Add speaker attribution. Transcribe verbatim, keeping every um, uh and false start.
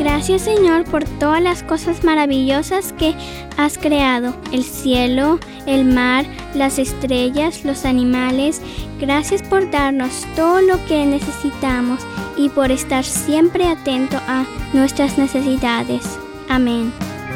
Speaker 1: Gracias, Señor, por todas las cosas maravillosas que has creado, el cielo, el mar, las estrellas, los animales. Gracias por darnos todo lo que necesitamos y por estar siempre atento a nuestras necesidades. Amén.